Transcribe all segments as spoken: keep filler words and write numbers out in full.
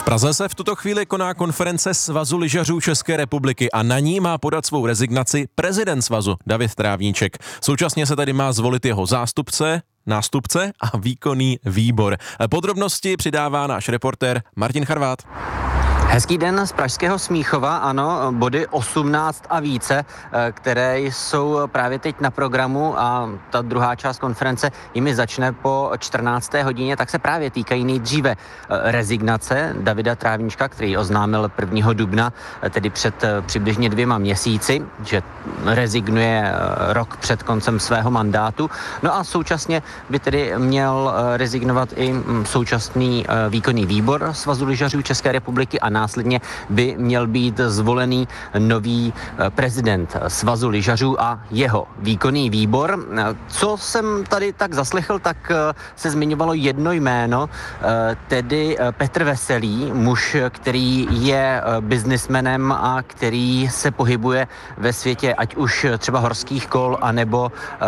V Praze se v tuto chvíli koná konference Svazu lyžařů České republiky a na ní má podat svou rezignaci prezident svazu David Trávníček. Současně se tady má zvolit jeho zástupce, nástupce a výkonný výbor. Podrobnosti přidává náš reportér Martin Charvát. Hezký den z pražského Smíchova, ano, body osmnáct a více, které jsou právě teď na programu a ta druhá část konference jimi začne po čtrnácté hodině, tak se právě týkají nejdříve rezignace Davida Trávníčka, který oznámil prvního dubna, tedy před přibližně dvěma měsíci, že rezignuje rok před koncem svého mandátu. No a současně by tedy měl rezignovat i současný výkonný výbor Svazu lyžařů České republiky a následně by měl být zvolený nový prezident Svazu lyžařů a jeho výkonný výbor. Co jsem tady tak zaslechl, tak se zmiňovalo jedno jméno, tedy Petr Veselý, muž, který je biznismenem a který se pohybuje ve světě ať už třeba horských kol, anebo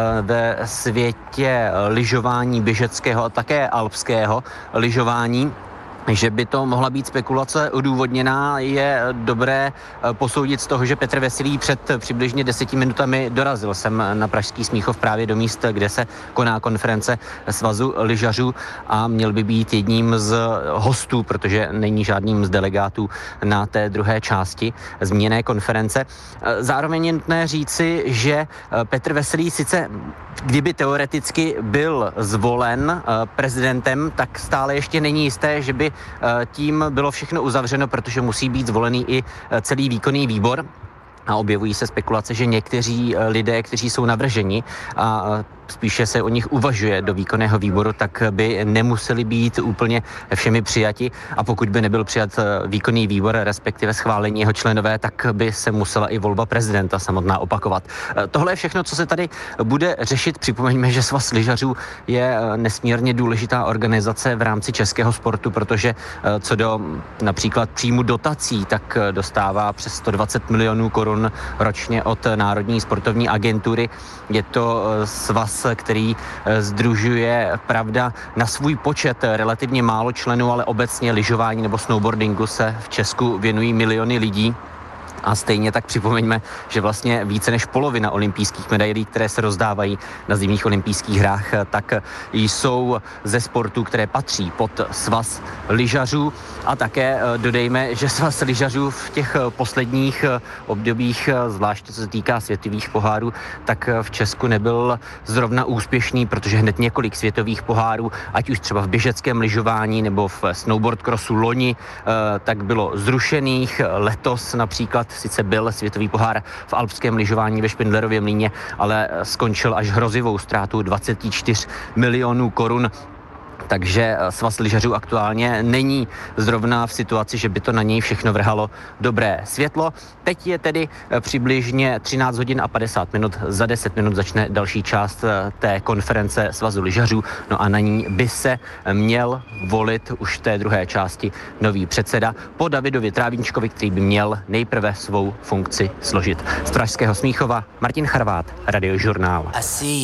ve světě lyžování běžeckého a také alpského lyžování. Že by to mohla být spekulace odůvodněná, je dobré posoudit z toho, že Petr Veselý před přibližně deseti minutami dorazil sem na pražský Smíchov právě do míst, kde se koná konference Svazu lyžařů a měl by být jedním z hostů, protože není žádným z delegátů na té druhé části zmíněné konference. Zároveň je nutné říci, že Petr Veselý sice kdyby teoreticky byl zvolen prezidentem, tak stále ještě není jisté, že by tím bylo všechno uzavřeno, protože musí být zvolený i celý výkonný výbor. A objevují se spekulace, že někteří lidé, kteří jsou navrženi a spíše se o nich uvažuje do výkonného výboru, tak by nemuseli být úplně všemi přijati a pokud by nebyl přijat výkonný výbor, respektive schválení jeho členové, tak by se musela i volba prezidenta samotná opakovat. Tohle je všechno, co se tady bude řešit. Připomeňme, že Svaz lyžařů je nesmírně důležitá organizace v rámci českého sportu, protože co do například příjmu dotací, tak dostává přes sto dvacet milionů korun ročně od Národní sportovní agentury. Je to svaz, který sdružuje, pravda, na svůj počet relativně málo členů, ale obecně lyžování nebo snowboardingu se v Česku věnují miliony lidí. A stejně tak připomeňme, že vlastně více než polovina olympijských medailí, které se rozdávají na zimních olympijských hrách, tak jsou ze sportů, které patří pod Svaz lyžařů. A také dodejme, že Svaz lyžařů v těch posledních obdobích, zvláště co se týká světových pohárů, tak v Česku nebyl zrovna úspěšný, protože hned několik světových pohárů, ať už třeba v běžeckém lyžování nebo v snowboard crossu loni, tak bylo zrušených. Letos například sice byl světový pohár v alpském lyžování ve Špindlerově mlýně, ale skončil až hrozivou ztrátou dvacet čtyři milionů korun. Takže Svaz lyžařů aktuálně není zrovna v situaci, že by to na něj všechno vrhalo dobré světlo. Teď je tedy přibližně třináct hodin a padesát minut. Za deset minut začne další část té konference Svazu lyžařů. No a na ní by se měl volit už v té druhé části nový předseda po Davidovi Trávníčkovi, který by měl nejprve svou funkci složit. Z pražského Smíchova Martin Charvát, Radiožurnál.